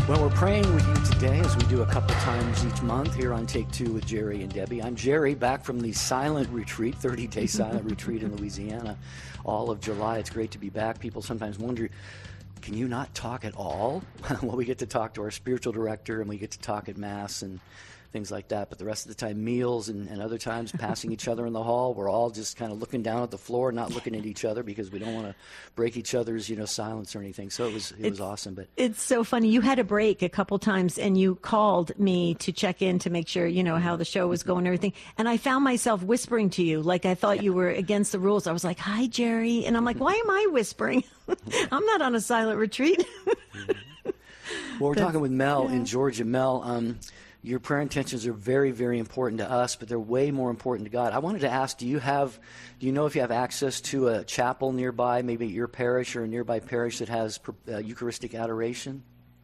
Well, we're praying with you today, as we do a couple times each month here on Take Two with Jerry and Debbie. I'm Jerry, back from the silent retreat, 30-day silent retreat in Louisiana, all of July. It's great to be back. People sometimes wonder, can you not talk at all? Well, we get to talk to our spiritual director, and we get to talk at Mass and things like that. But the rest of the time, meals and other times passing each other in the hall, we're all just kind of looking down at the floor, not looking at each other because we don't want to break each other's, silence or anything. So it was awesome. But it's so funny. You had a break a couple times, and you called me to check in to make sure, how the show was going and everything. And I found myself whispering to you, like I thought you were against the rules. I was like, "Hi, Jerry," and I'm like, "Why am I whispering? I'm not on a silent retreat." Well, we're talking with Mel in Georgia. Mel, your prayer intentions are very, very important to us, but they're way more important to God. I wanted to ask, do you know if you have access to a chapel nearby, maybe at your parish or a nearby parish that has Eucharistic adoration?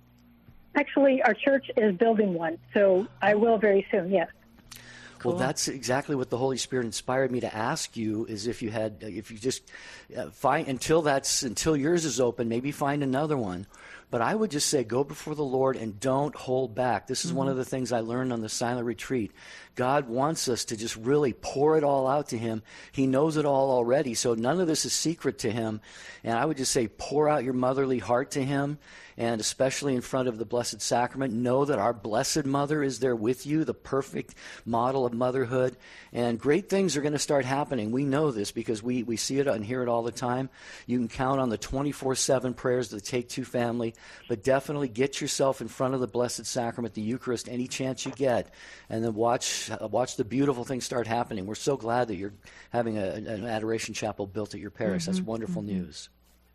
Actually, our church is building one, so I will very soon, yes. Well, that's exactly what the Holy Spirit inspired me to ask you, is if you just find, until yours is open, maybe find another one. But I would just say, go before the Lord and don't hold back. This is one of the things I learned on the silent retreat. God wants us to just really pour it all out to Him. He knows it all already, so none of this is secret to Him. And I would just say, pour out your motherly heart to Him, and especially in front of the Blessed Sacrament, know that our Blessed Mother is there with you, the perfect model of motherhood. And great things are going to start happening. We know this because we see it and hear it all the time. You can count on the 24/7 prayers of the Take Two family, but definitely get yourself in front of the Blessed Sacrament, the Eucharist, any chance you get, and then watch the beautiful things start happening. We're so glad that you're having an adoration chapel built at your parish. That's wonderful news.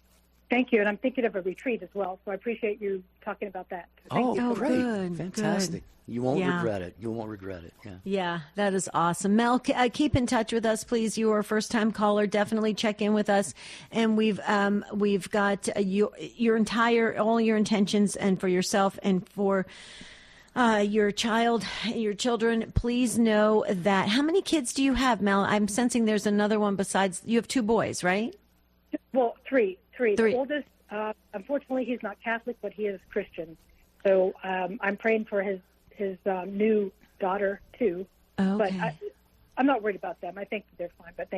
Thank you, and I'm thinking of a retreat as well, so I appreciate you talking about that. Thank you. Great. Good, fantastic. Good. You won't regret it. You won't regret it. Yeah, that is awesome. Mel, keep in touch with us, please. You are a first-time caller. Definitely check in with us. And we've got all your intentions, and for yourself and for your children. Please know that. How many kids do you have, Mel? I'm sensing there's another one besides. You have 2 boys, right? Well, three. The oldest, unfortunately, he's not Catholic, but he is Christian. So I'm praying for his new daughter, too. Okay. But I'm not worried about them. I think they're fine, but thank